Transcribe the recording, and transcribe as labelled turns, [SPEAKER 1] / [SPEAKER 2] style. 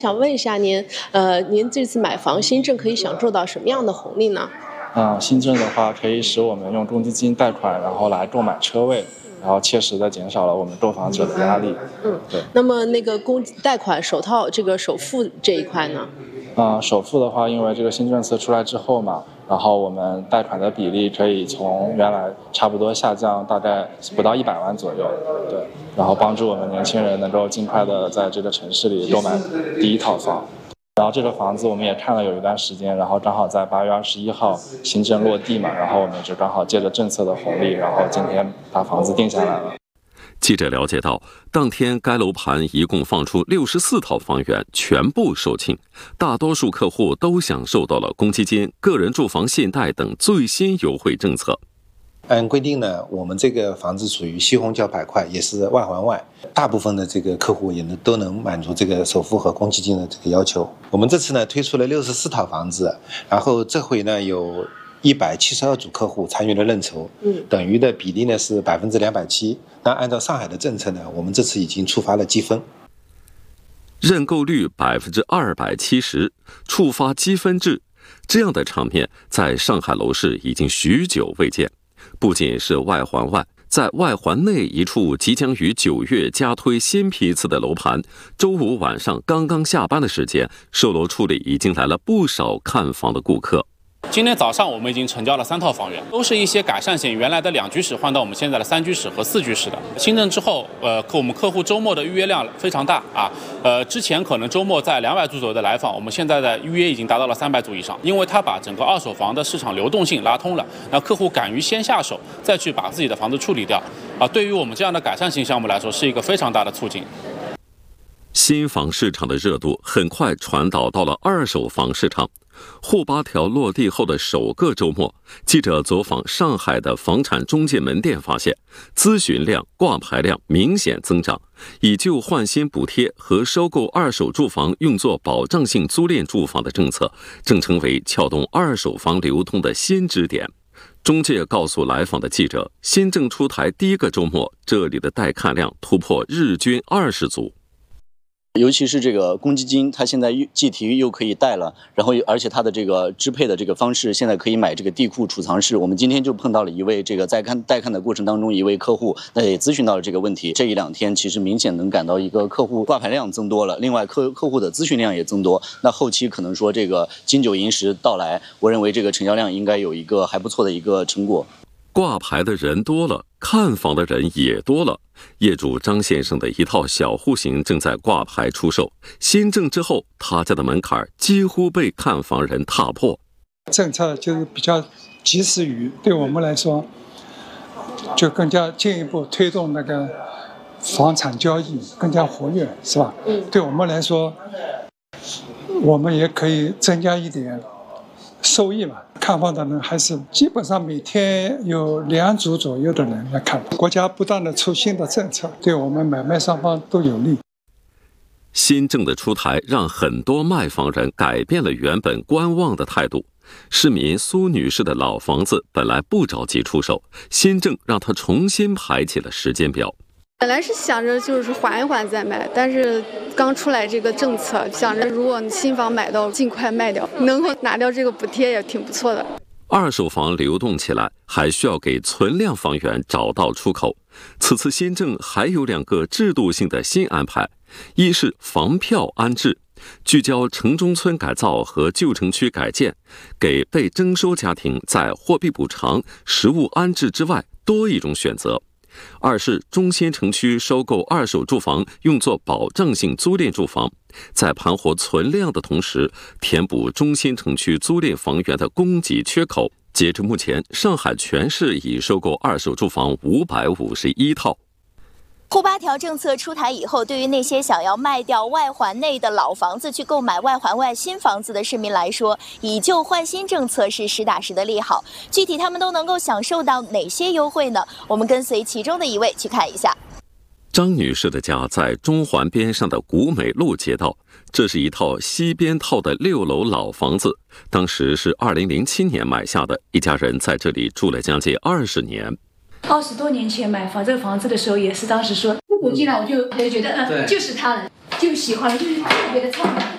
[SPEAKER 1] 想问一下您，您这次买房新政可以享受到什么样的红利呢？
[SPEAKER 2] 新政的话可以使我们用公积金贷款，然后来购买车位，然后切实的减少了我们购房者的压力。对。
[SPEAKER 1] 那么那个贷款首付这一块呢？
[SPEAKER 2] 首付的话，因为这个新政策出来之后嘛，然后我们贷款的比例可以从原来差不多下降大概不到100万左右，对，然后帮助我们年轻人能够尽快的在这个城市里购买第一套房。然后这个房子我们也看了有一段时间，然后刚好在8月21号新政落地嘛，然后我们就刚好借着政策的红利，然后今天把房子定下来了。
[SPEAKER 3] 记者了解到，当天该楼盘一共放出64套房源，全部售罄，大多数客户都享受到了公积金、个人住房信贷等最新优惠政策。
[SPEAKER 4] 按规定呢，我们这个房子属于西虹桥板块，也是外环外，大部分的这个客户都能满足这个首付和公积金的这个要求。我们这次呢推出了64套房子，然后这回呢有172组客户参与了认筹，等于的比例呢是270%。那按照上海的政策呢，我们这次已经触发了积分，
[SPEAKER 3] 认购率270%，触发积分制，这样的场面在上海楼市已经许久未见。不仅是外环外，在外环内一处即将于9月加推新批次的楼盘，周五晚上刚刚下班的时间，售楼处里已经来了不少看房的顾客。
[SPEAKER 5] 今天早上我们已经成交了3套房源，都是一些改善型，原来的2居室换到我们现在的3居室和4居室的。新政之后，我们客户周末的预约量非常大啊。之前可能周末在200组左右的来访，我们现在的预约已经达到了300组以上，因为它把整个二手房的市场流动性拉通了，那客户敢于先下手，再去把自己的房子处理掉啊。对于我们这样的改善型项目来说，是一个非常大的促进。
[SPEAKER 3] 新房市场的热度很快传导到了二手房市场。沪8条落地后的首个周末，记者走访上海的房产中介门店，发现咨询量、挂牌量明显增长，以旧换新补贴和收购二手住房用作保障性租赁住房的政策，正成为撬动二手房流通的新支点。中介告诉来访的记者，新政出台第一个周末，这里的待看量突破日均20组。
[SPEAKER 6] 尤其是这个公积金，它现在计提又可以贷了，然后而且它的这个支配的这个方式，现在可以买这个地库储藏室。我们今天就碰到了一位这个在待看的过程当中，一位客户，那也咨询到了这个问题。这1-2天其实明显能感到一个客户挂牌量增多了，另外客户的咨询量也增多。那后期可能说这个金9银10到来，我认为这个成交量应该有一个还不错的一个成果。
[SPEAKER 3] 挂牌的人多了，看房的人也多了。业主张先生的一套小户型正在挂牌出售。新政之后，他家的门槛几乎被看房人踏破。
[SPEAKER 7] 政策就是比较及时雨，对我们来说，就更加进一步推动那个房产交易更加活跃，是吧？对我们来说，我们也可以增加一点收益嘛。看房的人还是基本上每天有2组左右的人来看。国家不断的出新的政策，对我们买卖双方都有利。
[SPEAKER 3] 新政的出台让很多卖房人改变了原本观望的态度。市民苏女士的老房子本来不着急出售，新政让她重新排起了时间表。
[SPEAKER 8] 本来是想着就是缓一缓再卖，但是刚出来这个政策，想着如果你新房买到尽快卖掉，能够拿掉这个补贴也挺不错的。
[SPEAKER 3] 二手房流动起来，还需要给存量房源找到出口。此次新政还有2个制度性的新安排，一是房票安置，聚焦城中村改造和旧城区改建，给被征收家庭在货币补偿、实物安置之外多一种选择。二是中心城区收购二手住房用作保障性租赁住房，在盘活存量的同时，填补中心城区租赁房源的供给缺口。截至目前，上海全市已收购二手住房551套。
[SPEAKER 9] 沪8条政策出台以后，对于那些想要卖掉外环内的老房子去购买外环外新房子的市民来说，以旧换新政策是实打实的利好。具体他们都能够享受到哪些优惠呢？我们跟随其中的一位去看一下。
[SPEAKER 3] 张女士的家在中环边上的古美路街道，这是一套西边套的6楼老房子，当时是2007年买下的，一家人在这里住了将近20年。
[SPEAKER 10] 20多年前买这个房子的时候，也是当时说，我进来我就觉得就是它了，就喜欢了，就是特别的畅快。